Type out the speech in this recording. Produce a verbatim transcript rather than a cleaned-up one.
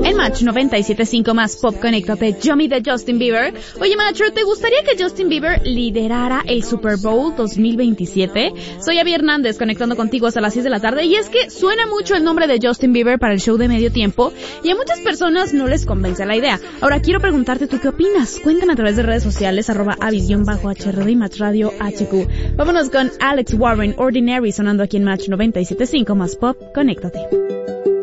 En Match noventa y siete punto cinco más Pop, conéctate, Yummy de Justin Bieber. Oye, Macho, ¿te gustaría que Justin Bieber liderara el Super Bowl dos mil veintisiete? Soy Abby Hernández, conectando contigo hasta las seis de la tarde, y es que suena mucho el nombre de Justin Bieber para el show de medio tiempo, y a muchas personas no les convence la idea. Ahora quiero preguntarte, ¿tú qué opinas? Cuéntame a través de redes sociales, arroba Abby-H R D y Match Radio H Q. Vámonos con Alex Warren, Ordinary, sonando aquí en Match noventa y siete punto cinco más Pop, conéctate.